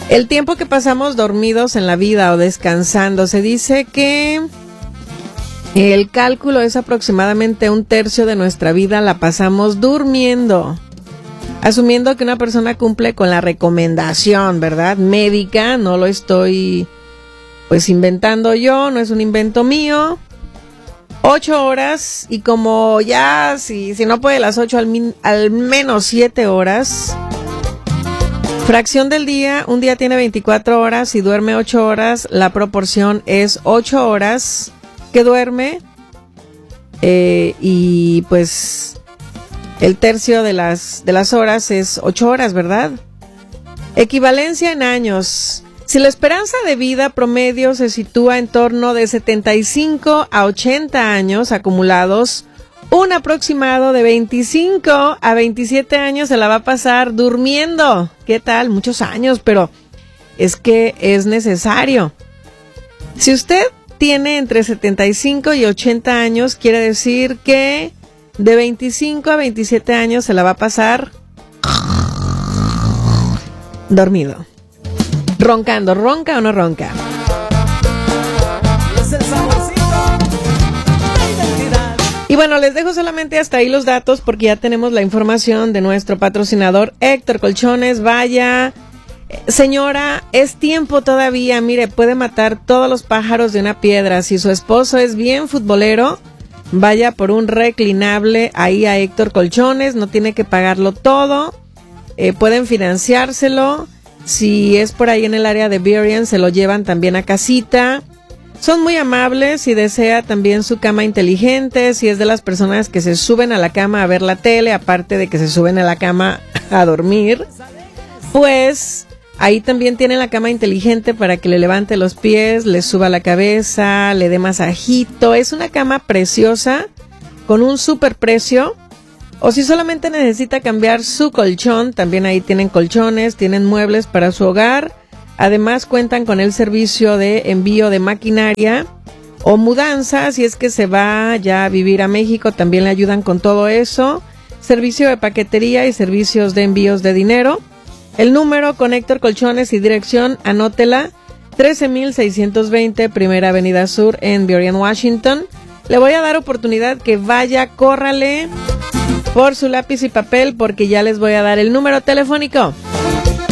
El tiempo que pasamos dormidos en la vida o descansando, se dice que el cálculo es aproximadamente 1/3 de nuestra vida la pasamos durmiendo. Asumiendo que una persona cumple con la recomendación, ¿verdad? Médica, no lo estoy pues inventando yo, no es un invento mío. 8 horas, y como ya, si no puede las 8, al menos 7 horas. Fracción del día, un día tiene 24 horas y duerme 8 horas, la proporción es 8 horas que duerme, y pues el tercio de las horas es 8 horas, ¿verdad? Equivalencia en años. Si la esperanza de vida promedio se sitúa en torno de 75 a 80 años acumulados, un aproximado de 25 a 27 años se la va a pasar durmiendo. ¿Qué tal? Muchos años, pero es que es necesario. Si usted tiene entre 75 y 80 años, quiere decir que de 25 a 27 años se la va a pasar dormido. Roncando, ¿ronca o no ronca? Y bueno, les dejo solamente hasta ahí los datos porque ya tenemos la información de nuestro patrocinador Héctor Colchones. Vaya, señora, es tiempo todavía, mire, puede matar todos los pájaros de una piedra. Si su esposo es bien futbolero, vaya por un reclinable ahí a Héctor Colchones, no tiene que pagarlo todo, pueden financiárselo. Si es por ahí en el área de Burien, se lo llevan también a casita. Son muy amables. Si desea también su cama inteligente, si es de las personas que se suben a la cama a ver la tele, aparte de que se suben a la cama a dormir, pues ahí también tienen la cama inteligente para que le levante los pies, le suba la cabeza, le dé masajito. Es una cama preciosa con un super precio. O si solamente necesita cambiar su colchón, también ahí tienen colchones, tienen muebles para su hogar. Además cuentan con el servicio de envío de maquinaria o mudanza. Si es que se va ya a vivir a México, también le ayudan con todo eso. Servicio de paquetería y servicios de envíos de dinero. El número con Héctor Colchones y dirección, anótela, 13,620 Primera Avenida Sur en Burien, Washington. Le voy a dar oportunidad que vaya, córrale por su lápiz y papel porque ya les voy a dar el número telefónico.